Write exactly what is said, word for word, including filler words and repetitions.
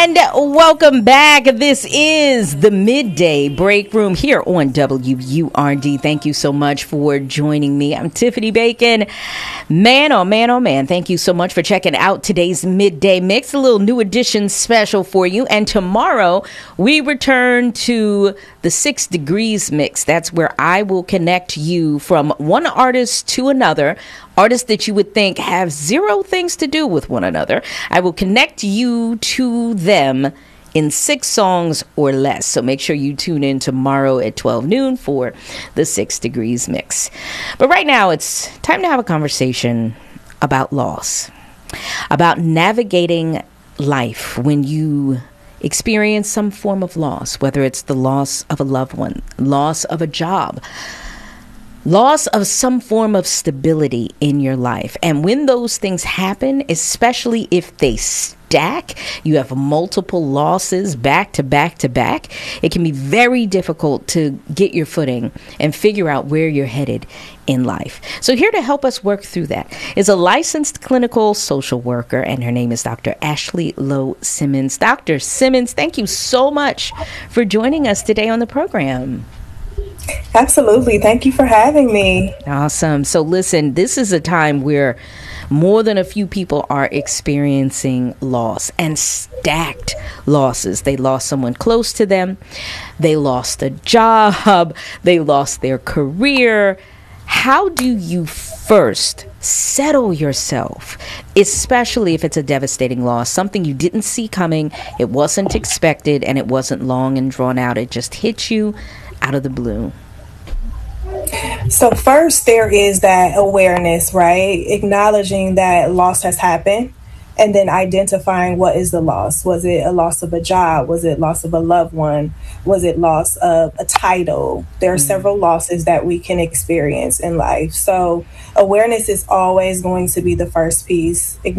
And welcome back. This is the Midday Break Room here on W U R D. Thank you so much for joining me. I'm Tiffany Bacon. Man, oh man, oh man. Thank you so much for checking out today's Midday Mix, a little new edition special for you. And tomorrow we return to the Six Degrees Mix. That's where I will connect you from one artist to another. Artists that you would think have zero things to do with one another. I will connect you to them in six songs or less. So make sure you tune in tomorrow at twelve noon for the Six Degrees Mix. But right now, it's time to have a conversation about loss, about navigating life when you experience some form of loss, whether it's the loss of a loved one, loss of a job, loss of some form of stability in your life. And when those things happen, especially if they stack, you have multiple losses back to back to back, it can be very difficult to get your footing and figure out where you're headed in life. So here to help us work through that is a licensed clinical social worker, and her name is Doctor Ashley Lowe Simmons. Doctor Simmons, thank you so much for joining us today on the program. Absolutely. Thank you for having me. Awesome. So listen, this is a time where more than a few people are experiencing loss, and stacked losses. They lost someone close to them. They lost a job. They lost their career. How do you first settle yourself, especially if it's a devastating loss, something you didn't see coming, it wasn't expected, and it wasn't long and drawn out. It just hit you out of the blue? So first, there is that awareness, right? Acknowledging that loss has happened, and then identifying what is the loss. Was it a loss of a job? Was it loss of a loved one? Was it loss of a title? There are mm-hmm. several losses that we can experience in life. So awareness is always going to be the first piece.